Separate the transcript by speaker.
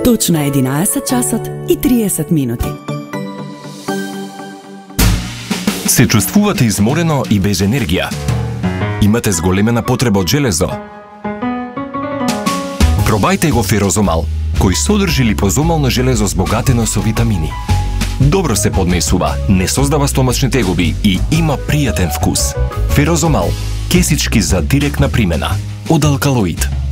Speaker 1: Точно 11 часот и 30 минути.
Speaker 2: Се чувствувате изморено и без енергија? Имате зголемена потреба од железо? Пробајте го Ферозомал, кој содржи липозомално железо збогатено со витамини. Добро се поднесува, не создава стомачни тегоби и има пријатен вкус. Ферозомал, кесички за директна примена, од Алкалоид.